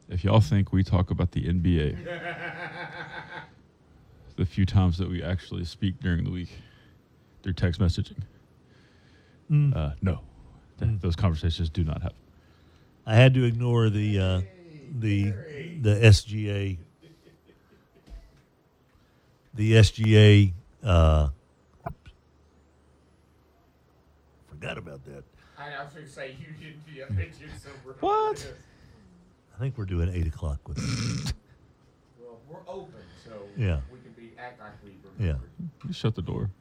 If y'all think we talk about the NBA the few times that we actually speak during the week through text messaging, no. Those conversations do not happen. I had to ignore the SGA. The SGA. Forgot about that. I was going to say, you didn't be up at your silver. What? I think we're doing 8 o'clock with it. Well, we're open, so Yeah. we can act like we Yeah. remembered. You shut the door.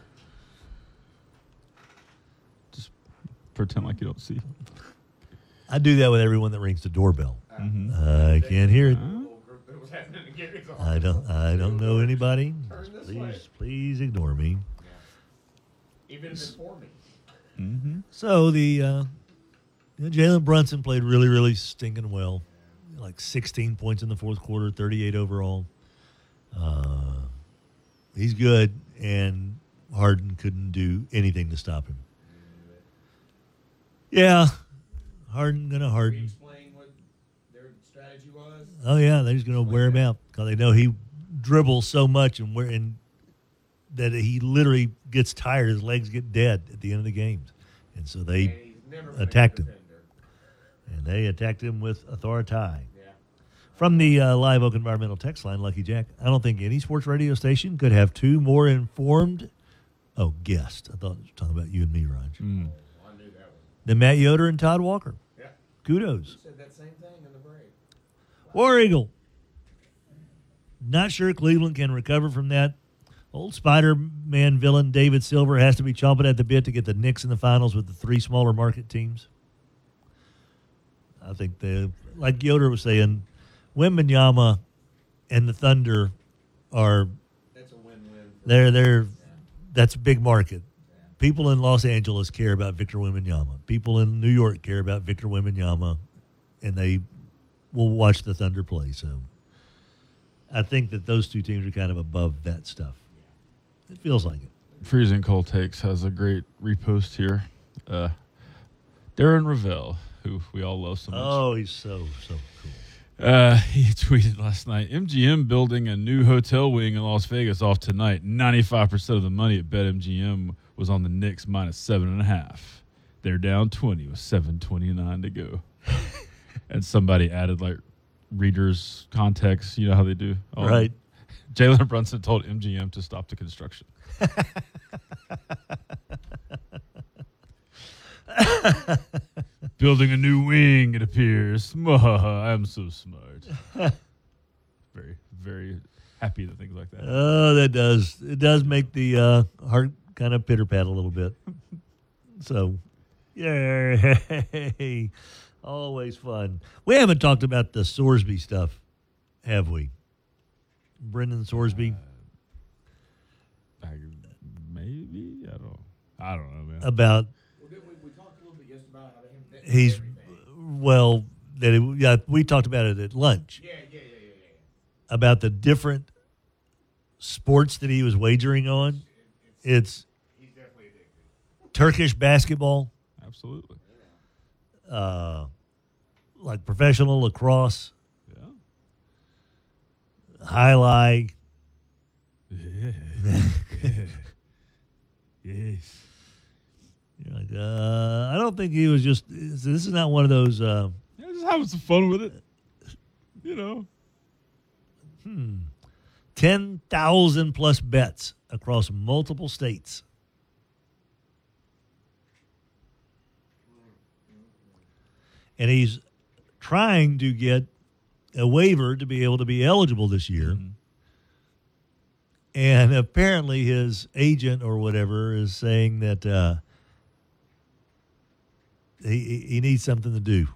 Just pretend like you don't see. I do that with everyone that rings the doorbell. Mm-hmm. I can't hear it. The little group that was happening to get his I don't know anybody. Turn this way. Please ignore me. Even before me. Mm-hmm. So Jalen Brunson played really, really stinking well. Like 16 points in the fourth quarter, 38 overall. He's good, and Harden couldn't do anything to stop him. Yeah, Harden gonna Can you Harden. explain what their strategy was? Oh yeah, they're just gonna wear him out because they know he dribbles so much and that he literally gets tired. His legs get dead at the end of the games, and so And they he's never been a attacked good him. defender. and they attacked him with authority. Yeah. From the Live Oak Environmental text line, Lucky Jack, I don't think any sports radio station could have two more informed. Oh, guest. I thought it was talking about you and me, Raj. I knew that one. Than Matt Yoder and Todd Walker. Yeah. Kudos. You said that same thing in the break. War Eagle. Not sure Cleveland can recover from that. Old Spider-Man villain David Silver has to be chomping at the bit to get the Knicks in the finals with the three smaller market teams. I think like Yoder was saying, Wembanyama and the Thunder are That's a win-win. that's a big market. People in Los Angeles care about Victor Wembanyama. People in New York care about Victor Wembanyama, and they will watch the Thunder play. So I think that those two teams are kind of above that stuff. It feels like it. Freezing Cold Takes has a great repost here. Darren Ravel, who we all love so much. Oh, he's so cool. He tweeted last night, MGM building a new hotel wing in Las Vegas off tonight. 95% of the money at BetMGM was on the Knicks -7.5. They're down 20 with 7:29 to go. And somebody added like readers context. You know how they do? Right. Jalen Brunson told MGM to stop the construction. Building a new wing, it appears. I'm so smart. Very, very happy that things like that. Oh, that does. It does make the heart kind of pitter-pat a little bit. So, yay. Always fun. We haven't talked about the Sorsby stuff, have we? Brendan Sorsby. Maybe? I don't know, man. About We talked a little bit just about how they he's everything. well that we talked about it at lunch Yeah. about the different sports that he was wagering on. It's He's definitely addicted. Turkish basketball, Absolutely. like professional lacrosse, Yeah. highlight. Yeah. Yes. You're like, I don't think he was just. This is not one of those. Yeah, just having some fun with it. You know. 10,000 plus bets across multiple states. And he's trying to get a waiver to be able to be eligible this year. Mm-hmm. And apparently his agent or whatever is saying that he needs something to do.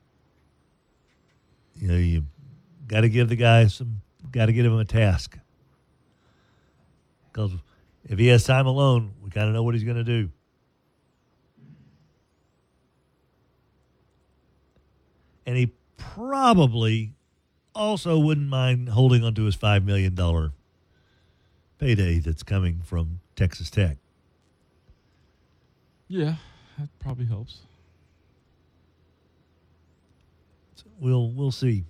You know, you got to give the guy got to give him a task. Because if he has time alone, we kind of know what he's going to do. And he probably also wouldn't mind holding onto his $5 million payday that's coming from Texas Tech. Yeah, that probably helps. So we'll see.